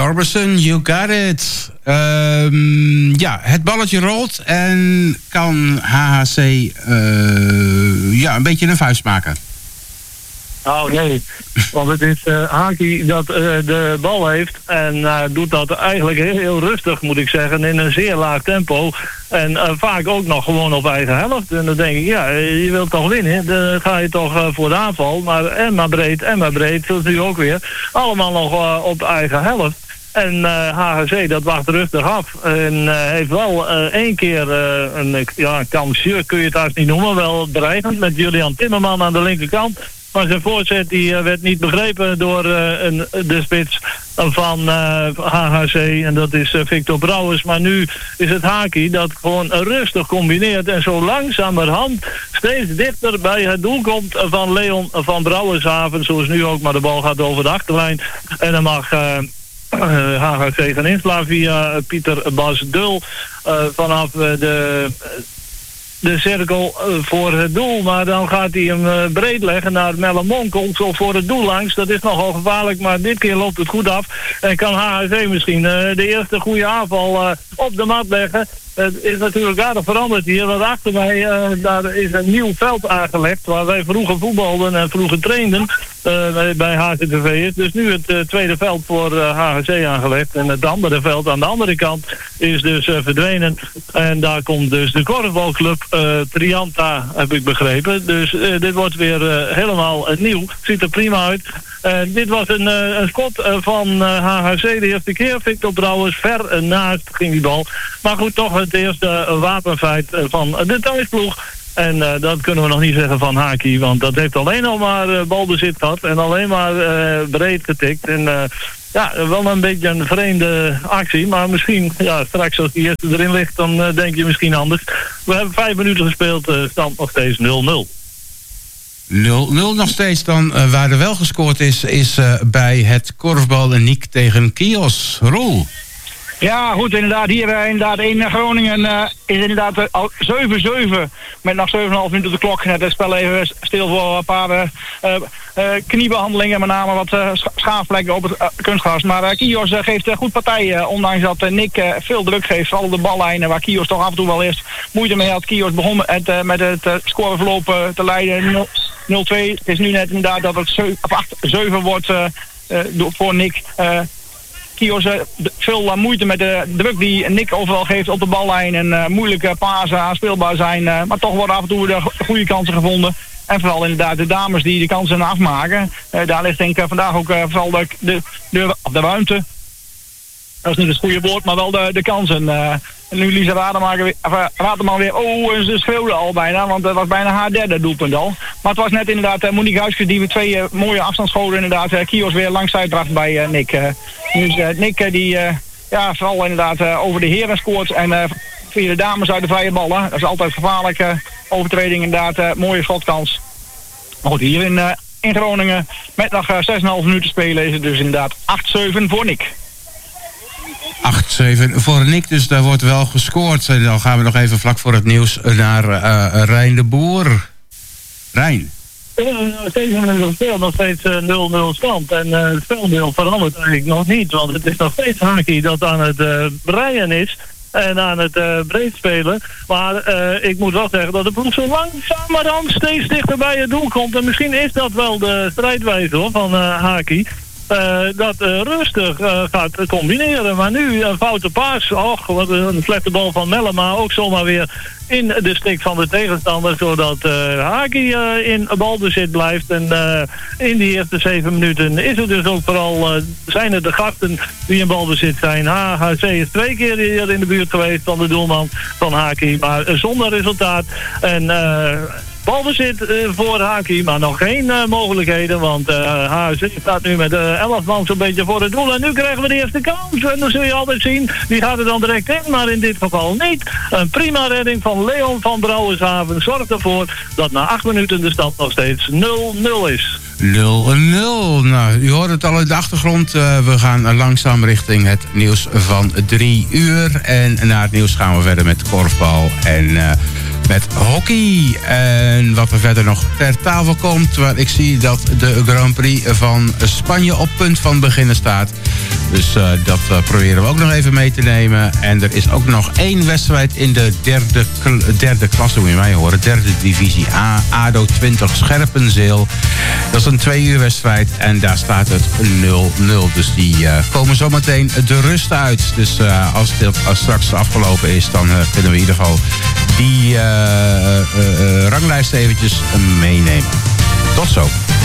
Orbison, You Got It. Ja, het balletje rolt en kan HHC een beetje een vuist maken. Nou nee, want het is Haki dat de bal heeft en doet dat eigenlijk heel rustig, moet ik zeggen, in een zeer laag tempo. En vaak ook nog gewoon op eigen helft. En dan denk ik, ja, je wilt toch winnen, dan ga je toch voor de aanval. Maar en maar breed, zoals nu ook weer, allemaal nog op eigen helft. En HGC, dat wacht rustig af. En heeft wel 1 keer een kansje, kun je het haast niet noemen, wel dreigend met Julian Timmerman aan de linkerkant. Maar zijn voorzet die werd niet begrepen door de spits van HHC. En dat is Victor Brouwers. Maar nu is het Haki dat gewoon rustig combineert. En zo langzamerhand steeds dichter bij het doel komt van Leon van Brouwershaven. Zoals nu ook, maar de bal gaat over de achterlijn. En dan mag HHC gaan inslaan via Pieter Bas Dul vanaf de cirkel voor het doel. Maar dan gaat hij hem breed leggen naar Melle Monkel. Zo voor het doel langs. Dat is nogal gevaarlijk, maar dit keer loopt het goed af. En kan HHC misschien de eerste goede aanval op de mat leggen. Het is natuurlijk aardig veranderd hier. Want achter mij, daar is een nieuw veld aangelegd. Waar wij vroeger voetbalden en vroeger trainden. Bij HCTV is. Dus nu het tweede veld voor HGC aangelegd. En het andere veld aan de andere kant is dus verdwenen. En daar komt dus de korfbalclub Trianta, heb ik begrepen. Dus dit wordt weer helemaal nieuw. Ziet er prima uit. Dit was een schot van HHC de eerste keer. Victor Brouwers ver naast ging die bal. Maar goed, toch het eerste wapenfeit van de thuisploeg. En dat kunnen we nog niet zeggen van Haki. Want dat heeft alleen al maar balbezit gehad. En alleen maar breed getikt. En wel een beetje een vreemde actie. Maar misschien, straks als die eerste erin ligt, dan denk je misschien anders. We hebben 5 minuten gespeeld. Stand nog steeds 0-0. 0-0 nog steeds dan. Waar er wel gescoord is bij het korfbal Niek tegen Kios. Roel. Ja, goed, inderdaad. Hier inderdaad in Groningen is inderdaad al 7-7 met nog 7,5 minuten op de klok. Het spel even stil voor een paar kniebehandelingen, met name wat schaafvlekken op het kunstgras. Maar Kios geeft goed partij, ondanks dat Nick veel druk geeft, vooral op de ballijnen, waar Kios toch af en toe wel eerst moeite mee had. Kios begon met het scoreverloop te leiden 0-2. Het is nu net inderdaad dat het 8-7 wordt voor Nick. Kios veel moeite met de druk die Nick overal geeft op de ballijn. En moeilijke pasen aanspeelbaar zijn. Maar toch worden af en toe de goede kansen gevonden. En vooral inderdaad de dames die de kansen afmaken. Daar ligt denk ik vandaag ook vooral de ruimte. Dat is niet het goede woord, maar wel de kansen. En nu Lisa Rademan weer, ze schreeuwde al bijna, want dat was bijna haar derde doelpunt al. Maar het was net inderdaad Monique Huiskes die we 2 mooie afstandsschoten inderdaad Kios weer langs uitbracht bij Nick. Dus Nick die vooral inderdaad over de heren scoort en via de dames uit de vrije ballen. Dat is altijd gevaarlijke overtreding inderdaad, mooie schotkans. Maar goed, hier in Groningen met nog 6,5 minuten spelen is het dus inderdaad 8-7 voor Nick. 8-7 voor Nick, dus daar wordt wel gescoord. En dan gaan we nog even vlak voor het nieuws naar Rijn de Boer. Rijn. Nog steeds 0-0 stand. En het spelbeeld verandert eigenlijk nog niet. Want het is nog steeds Haki dat aan het breien is. En aan het breed spelen. Maar ik moet wel zeggen dat de ploeg zo langzamerhand steeds dichter bij het doel komt. En misschien is dat wel de strijdwijze hoor, van Haki. Dat rustig gaat combineren. Maar nu een foute paas. Och, wat een slechte bal van Mellema. Ook zomaar weer in de stik van de tegenstander. Zodat Haki in balbezit blijft. En in die eerste 7 minuten is het dus ook vooral... zijn het de gasten die in balbezit zijn. HHC is 2 keer hier in de buurt geweest van de doelman van Haki. Maar zonder resultaat. En... balbezit voor Haki, maar nog geen mogelijkheden, want HHC staat nu met 11 man zo'n beetje voor het doel. En nu krijgen we de eerste kans. En dan zul je altijd zien, die gaat er dan direct in, maar in dit geval niet. Een prima redding van Leon van Brouwershaven zorgt ervoor dat na 8 minuten de stand nog steeds 0-0 is. 0-0. Nou, u hoort het al in de achtergrond. We gaan langzaam richting het nieuws van 3 uur. En na het nieuws gaan we verder met korfbal en... met hockey. En wat er verder nog ter tafel komt... waar ik zie dat de Grand Prix van Spanje op punt van beginnen staat. Dus dat proberen we ook nog even mee te nemen. En er is ook nog 1 wedstrijd in de derde klasse, moet je mij horen. Derde divisie A, ADO 20 Scherpenzeel. Dat is een 2 uur wedstrijd en daar staat het 0-0. Dus die komen zometeen de rust uit. Dus als het straks afgelopen is, dan kunnen we in ieder geval die ranglijst eventjes meenemen. Tot zo.